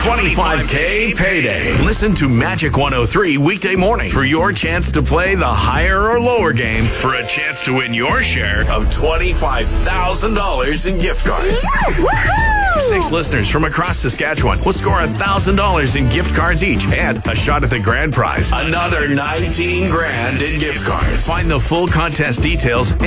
25K payday. Listen to Magic 103 weekday morning for your chance to play the higher or lower game for a chance to win your share of $25,000 in gift cards. 6 listeners from across Saskatchewan will score $1,000 in gift cards each and a shot at the grand prize, another 19 grand in gift cards. Find the full contest details